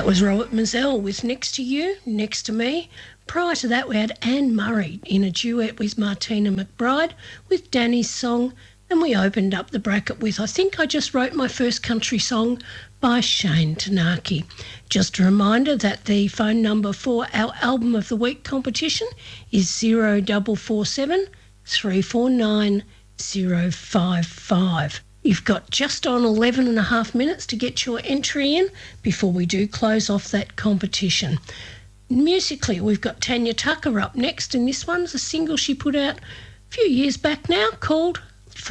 That was Robert Mizell with Next to You, Next to Me. Prior to that, we had Anne Murray in a duet with Martina McBride with Danny's song. And we opened up the bracket with I Think I Just Wrote My First Country Song by Shane Tanaki. Just a reminder that the phone number for our Album of the Week competition is 0447 349 055. You've got just on 11 and a half minutes to get your entry in before we do close off that competition. Musically, we've got Tanya Tucker up next, and this one's a single she put out a few years back now called